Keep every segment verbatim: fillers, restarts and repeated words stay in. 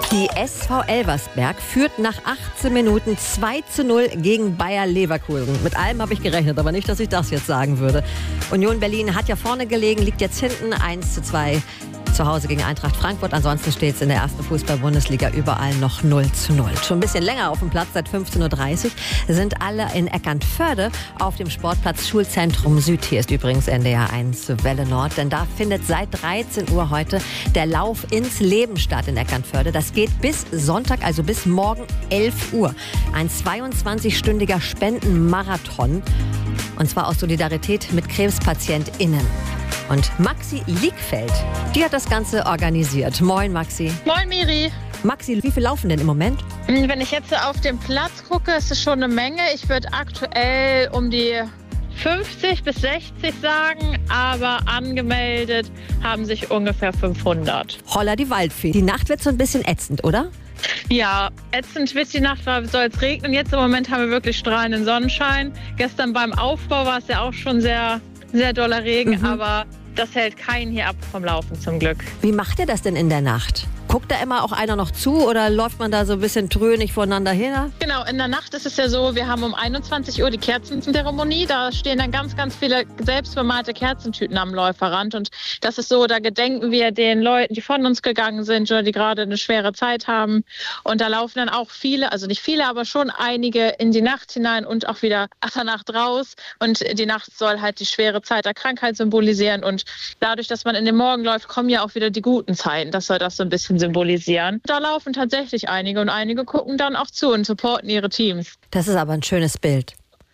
Die S V Elversberg führt nach achtzehn Minuten zwei zu null gegen Bayer Leverkusen. Mit allem habe ich gerechnet, aber nicht, dass ich das jetzt sagen würde. Union Berlin hat ja vorne gelegen, liegt jetzt hinten eins zu zwei zu Hause gegen Eintracht Frankfurt. Ansonsten steht es in der ersten Fußball-Bundesliga überall noch null zu null. Schon ein bisschen länger auf dem Platz, seit fünfzehn Uhr dreißig sind alle in Eckernförde auf dem Sportplatz Schulzentrum Süd. Hier ist übrigens N D R eins Welle Nord, denn da findet seit dreizehn Uhr heute der Lauf ins Leben statt in Eckernförde. Das geht bis Sonntag, also bis morgen elf Uhr. Ein zweiundzwanzigstündiger Spendenmarathon. Und zwar aus Solidarität mit KrebspatientInnen. Und Maxi Liegfeld, die hat das Ganze organisiert. Moin, Maxi. Moin, Miri. Maxi, wie viel laufen denn im Moment? Wenn ich jetzt auf den Platz gucke, ist es schon eine Menge. Ich würde aktuell um die fünfzig bis sechzig sagen, aber angemeldet haben sich ungefähr fünfhundert. Holla die Waldfee. Die Nacht wird so ein bisschen ätzend, oder? Ja, ätzend wird die Nacht, weil es soll es regnen. Jetzt im Moment haben wir wirklich strahlenden Sonnenschein. Gestern beim Aufbau war es ja auch schon sehr, sehr doller Regen, mhm. aber das hält keinen hier ab vom Laufen zum Glück. Wie macht ihr das denn in der Nacht? Guckt da immer auch einer noch zu oder läuft man da so ein bisschen trönig voneinander hin? Genau, in der Nacht ist es ja so, wir haben um einundzwanzig Uhr die Kerzenzeremonie. Da stehen dann ganz, ganz viele selbstbemalte Kerzentüten am Läuferrand. Und das ist so, da gedenken wir den Leuten, die von uns gegangen sind oder die gerade eine schwere Zeit haben. Und da laufen dann auch viele, also nicht viele, aber schon einige in die Nacht hinein und auch wieder aus der Nacht raus. Und die Nacht soll halt die schwere Zeit der Krankheit symbolisieren. Und dadurch, dass man in den Morgen läuft, kommen ja auch wieder die guten Zeiten. Das soll das so ein bisschen symbolisieren. Da laufen tatsächlich einige und einige gucken dann auch zu und supporten ihre Teams. Das ist aber ein schönes Bild.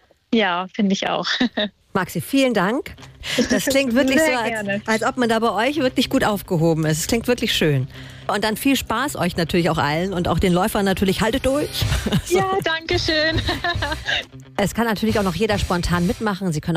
Ja, finde ich auch. Maxi, vielen Dank. Das klingt wirklich so, als, als ob man da bei euch wirklich gut aufgehoben ist. Es klingt wirklich schön. Und dann viel Spaß euch natürlich auch allen und auch den Läufern natürlich. Haltet durch. So. Ja, danke schön. Es kann natürlich auch noch jeder spontan mitmachen. Sie können